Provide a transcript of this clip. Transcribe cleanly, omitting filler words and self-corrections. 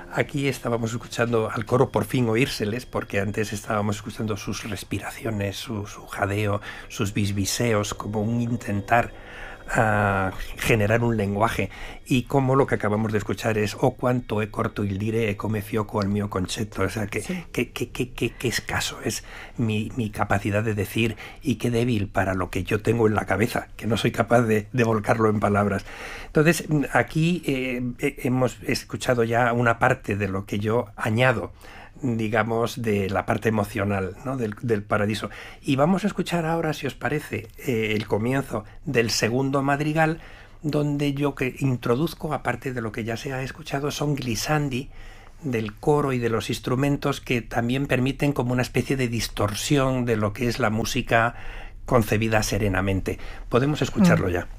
Aquí estábamos escuchando al coro por fin oírseles, porque antes estábamos escuchando sus respiraciones, su jadeo, sus bisbiseos, como un intentar generar un lenguaje, y como lo que acabamos de escuchar es "o cuanto è corto il dire e come fioco al mio concetto", o sea, Sí. qué escaso es mi capacidad de decir, y qué débil para lo que yo tengo en la cabeza, que no soy capaz de volcarlo en palabras. Entonces, aquí hemos escuchado ya una parte de lo que yo añado, digamos, de la parte emocional, ¿no? del Paradiso. Y vamos a escuchar ahora, si os parece, el comienzo del segundo madrigal, donde yo que introduzco, aparte de lo que ya se ha escuchado, son glissandi del coro y de los instrumentos, que también permiten como una especie de distorsión de lo que es la música concebida serenamente. Podemos Mm. escucharlo ya.